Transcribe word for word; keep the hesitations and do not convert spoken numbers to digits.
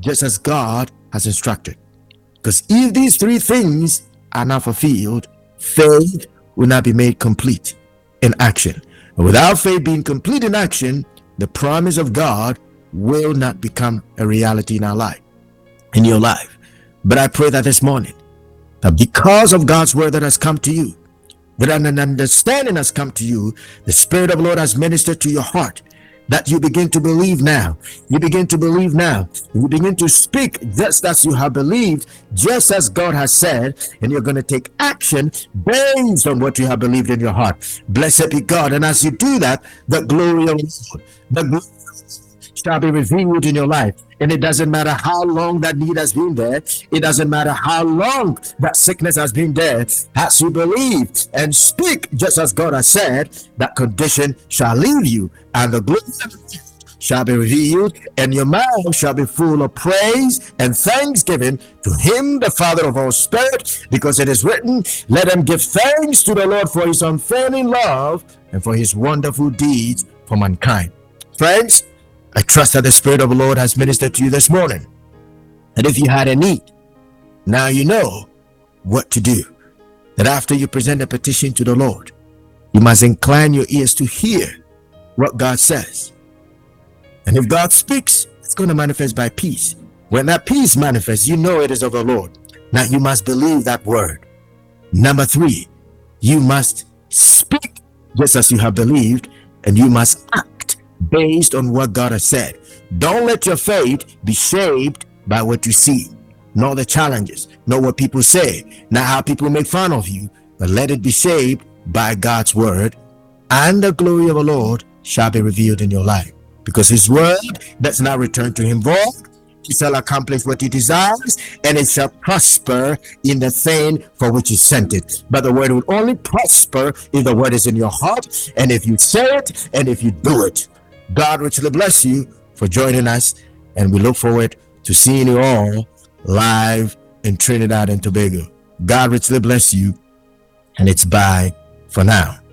just as God has instructed. Because if these three things are not fulfilled, faith will not be made complete in action. And without faith being complete in action, the promise of God will not become a reality in our life, in your life. But I pray that this morning, that because of God's word that has come to you, that an understanding has come to you, the Spirit of the Lord has ministered to your heart, that you begin to believe now. You begin to believe now. You begin to speak just as you have believed, just as God has said, and you're going to take action based on what you have believed in your heart. Blessed be God. And as you do that, the glory of the Lord, the glory shall be revealed in your life. And it doesn't matter how long that need has been there. It doesn't matter how long that sickness has been there. As you believe and speak just as God has said, that condition shall leave you, and the glory shall be revealed, and your mouth shall be full of praise and thanksgiving to him, the Father of all spirit, because it is written, let him give thanks to the Lord for his unfailing love and for his wonderful deeds for mankind. Friends, I trust that the Spirit of the Lord has ministered to you this morning. And if you had a need, now you know what to do. That after you present a petition to the Lord, you must incline your ears to hear what God says. And if God speaks, it's going to manifest by peace. When that peace manifests, you know it is of the Lord. Now you must believe that word. Number three, you must speak just as you have believed, and you must act based on what God has said. Don't let your faith be shaped by what you see, nor the challenges, nor what people say, not how people make fun of you, but let it be shaped by God's word, and the glory of the Lord shall be revealed in your life. Because his word does not return to him void. He shall accomplish what he desires, and it shall prosper in the thing for which he sent it. But the word will only prosper if the word is in your heart, and if you say it, and if you do it. God richly bless you for joining us, and we look forward to seeing you all live in Trinidad and Tobago. God richly bless you, and it's bye for now.